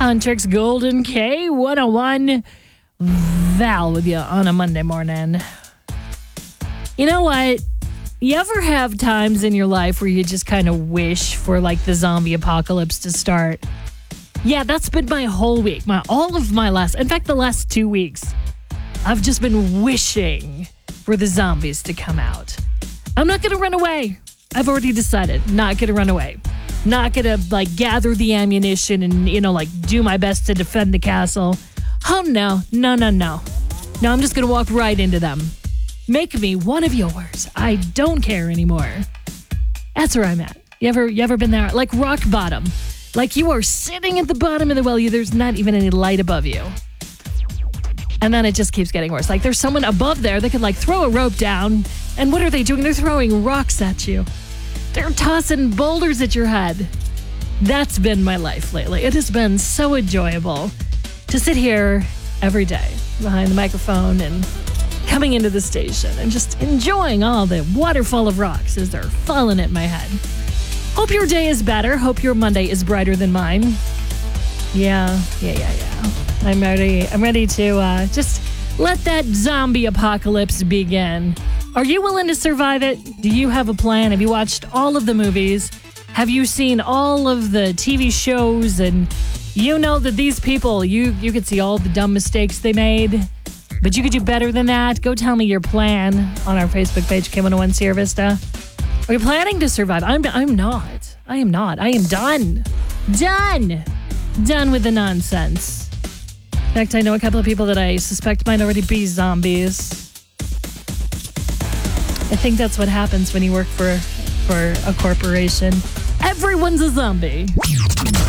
Huntrix Golden K101 Val with you on a Monday morning. You know what? You ever have times in your life where you just kind of wish for like the zombie apocalypse to start? Yeah, that's been my whole week. In fact, the last 2 weeks, I've just been wishing for the zombies to come out. I'm not going to run away. I've already decided not going to run away. Not going to like gather the ammunition and, do my best to defend the castle. Oh, no. No, I'm just going to walk right into them. Make me one of yours. I don't care anymore. That's where I'm at. You ever been there? Like rock bottom. Like you are sitting at the bottom of the well. There's not even any light above you. And then it just keeps getting worse. Like there's someone above there that could like throw a rope down. And what are they doing? They're throwing rocks at you. They're tossing boulders at your head. That's been my life lately. It has been so enjoyable to sit here every day behind the microphone and coming into the station and just enjoying all the waterfall of rocks as they're falling at my head. Hope your day is better. Hope your Monday is brighter than mine. Yeah. I'm ready to just let that zombie apocalypse begin. Are you willing to survive it? Do you have a plan? Have you watched all of the movies? Have you seen all of the TV shows? And you know that these people, you could see all the dumb mistakes they made. But you could do better than that. Go tell me your plan on our Facebook page, K101 Sierra Vista. Are you planning to survive? I'm not. I am not. I am done. Done with the nonsense. In fact, I know a couple of people that I suspect might already be zombies. I think that's what happens when you work for a corporation. Everyone's a zombie.